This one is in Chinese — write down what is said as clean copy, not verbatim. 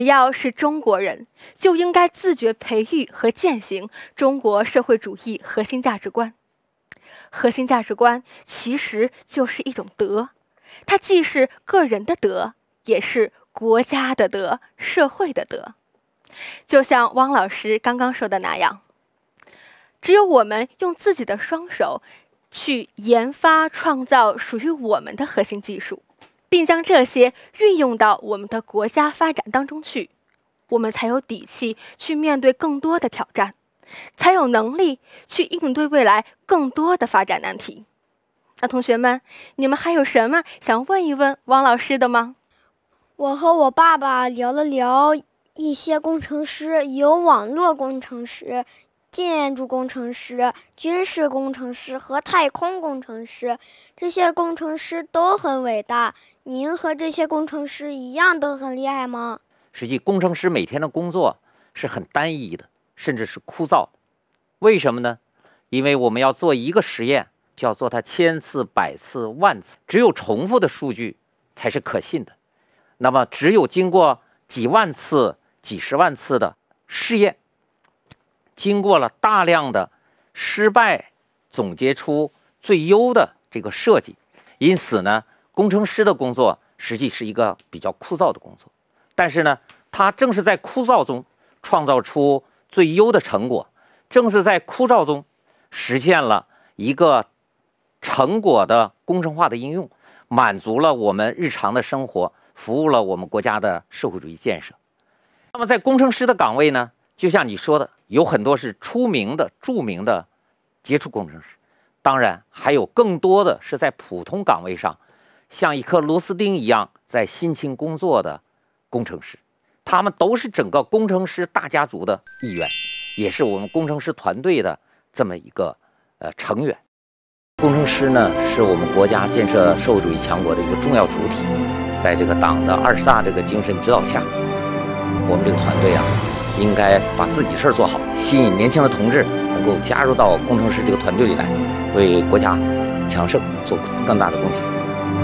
只要是中国人，就应该自觉培育和践行中国社会主义核心价值观。核心价值观其实就是一种德，它既是个人的德，也是国家的德，社会的德。就像汪老师刚刚说的那样，只有我们用自己的双手去研发创造属于我们的核心技术，并将这些运用到我们的国家发展当中去，我们才有底气去面对更多的挑战，才有能力去应对未来更多的发展难题。那同学们，你们还有什么想问一问汪老师的吗？ 我和我爸爸聊了聊一些工程师，有网络工程师、建筑工程师、军事工程师和太空工程师，这些工程师都很伟大。您和这些工程师一样都很厉害吗？ 实际工程师每天的工作是很单一的，甚至是枯燥的。为什么呢？因为我们要做一个实验，就要做它1000次、100次、10000次，只有重复的数据才是可信的。那么只有经过几万次、几十万次的试验，经过了大量的失败，总结出最优的这个设计。因此呢，工程师的工作实际是一个比较枯燥的工作，但是呢，他正是在枯燥中创造出最优的成果，正是在枯燥中实现了一个成果的工程化的应用，满足了我们日常的生活，服务了我们国家的社会主义建设。那么在工程师的岗位呢，就像你说的，有很多是出名的、著名的杰出工程师，当然还有更多的是在普通岗位上像一颗螺丝钉一样在辛勤工作的工程师，他们都是整个工程师大家族的一员，也是我们工程师团队的这么一个成员。工程师呢，是我们国家建设社会主义强国的一个重要主体。在这个党的20大这个精神指导下，我们这个团队啊，应该把自己事儿做好，吸引年轻的同志能够加入到工程师这个团队里来，为国家强盛做更大的贡献。